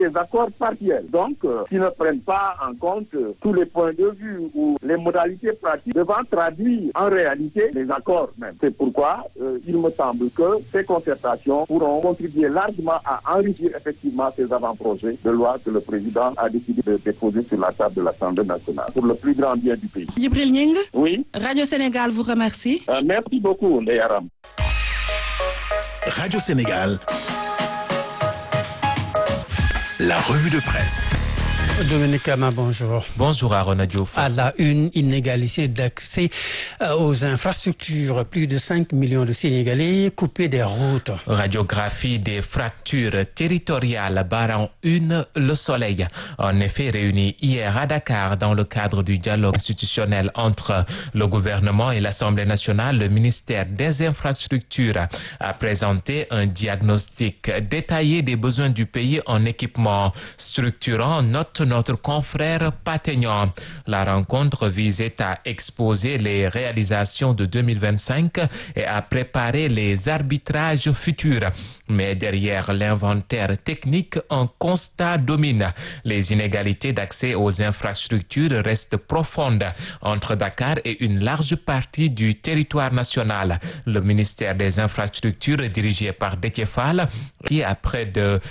des accords partiels, donc qui ne prennent pas en compte tous les points de vue ou les modalités pratiques devant traduire en réalité les accords même. C'est pourquoi il me semble que ces concertations pourront contribuer largement à enrichir effectivement ces avant-projets de loi que le président a décidé de déposer sur la table de l'Assemblée nationale pour le plus grand bien du pays. Djibril Gningue. Oui. Radio Sénégal vous remercie. Merci beaucoup, Ndeye Aram. Radio Sénégal, la revue de presse. Dominique Ama, bonjour. Bonjour Arona Diouf. À la une, inégalité d'accès aux infrastructures. Plus de 5 millions de Sénégalais coupés des routes. Radiographie des fractures territoriales barrant une Le Soleil. En effet, réuni hier à Dakar dans le cadre du dialogue institutionnel entre le gouvernement et l'Assemblée nationale, le ministère des Infrastructures a présenté un diagnostic détaillé des besoins du pays en équipement structurant, note notre confrère Pategnan. La rencontre visait à exposer les réalisations de 2025 et à préparer les arbitrages futurs. Mais derrière l'inventaire technique, un constat domine. Les inégalités d'accès aux infrastructures restent profondes entre Dakar et une large partie du territoire national. Le ministère des Infrastructures, dirigé par Déthié Fall, qui a près de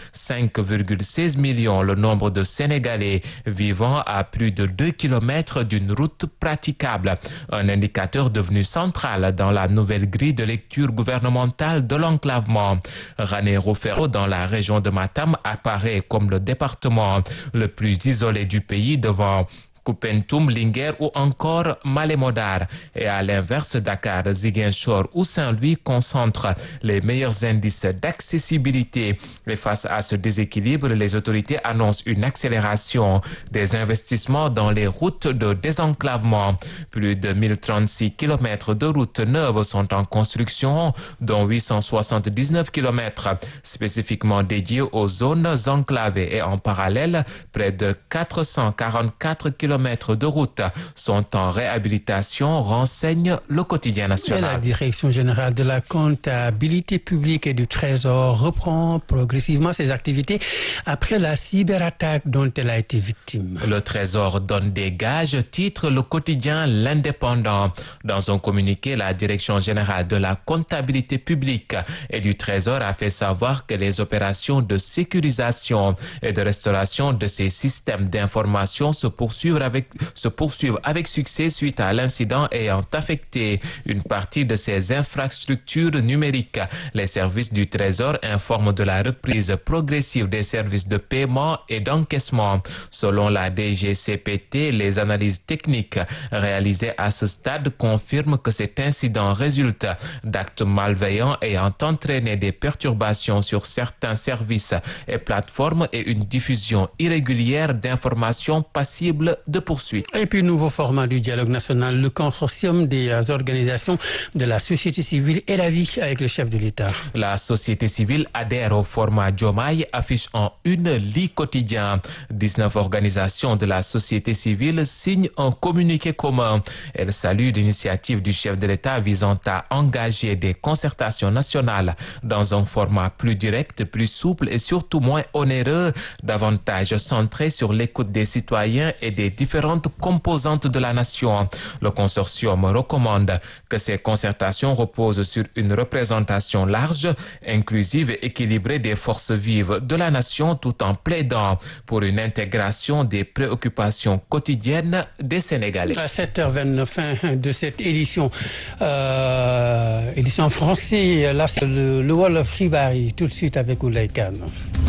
5,16 millions le nombre de Sénégalais vivant à plus de 2 kilomètres d'une route praticable. Un indicateur devenu central dans la nouvelle grille de lecture gouvernementale de l'enclavement. Ranérou-Ferro, dans la région de Matam, apparaît comme le département le plus isolé du pays devant Koupentoum, Linguère ou encore Malem-Hodar. Et à l'inverse, Dakar, Ziguinchor ou Saint-Louis concentrent les meilleurs indices d'accessibilité. Et face à ce déséquilibre, les autorités annoncent une accélération des investissements dans les routes de désenclavement. Plus de 1036 km de routes neuves sont en construction, dont 879 km spécifiquement dédiés aux zones enclavées. Et en parallèle, près de 444 km de route sont en réhabilitation, renseigne le quotidien national. Et la Direction générale de la comptabilité publique et du Trésor reprend progressivement ses activités après la cyberattaque dont elle a été victime. Le Trésor donne des gages, titre le quotidien L'Indépendant. Dans un communiqué, la Direction générale de la comptabilité publique et du Trésor a fait savoir que les opérations de sécurisation et de restauration de ces systèmes d'information se poursuivent avec succès suite à l'incident ayant affecté une partie de ces infrastructures numériques. Les services du Trésor informent de la reprise progressive des services de paiement et d'encaissement. Selon la DGCPT, les analyses techniques réalisées à ce stade confirment que cet incident résulte d'actes malveillants ayant entraîné des perturbations sur certains services et plateformes et une diffusion irrégulière d'informations passibles de poursuite. Et puis, nouveau format du dialogue national, le consortium des organisations de la société civile et la vie avec le chef de l'État. La société civile adhère au format Diomaye, affiche en une Li quotidien. 19 organisations de la société civile signent un communiqué commun. Elle salue l'initiative du chef de l'État visant à engager des concertations nationales dans un format plus direct, plus souple et surtout moins onéreux, davantage centré sur l'écoute des citoyens et des différentes composantes de la nation. Le consortium recommande que ces concertations reposent sur une représentation large, inclusive et équilibrée des forces vives de la nation tout en plaidant pour une intégration des préoccupations quotidiennes des Sénégalais. À 7h29, fin de cette édition française, là c'est le Wolof Xibaar yi tout de suite avec Oulay Kane.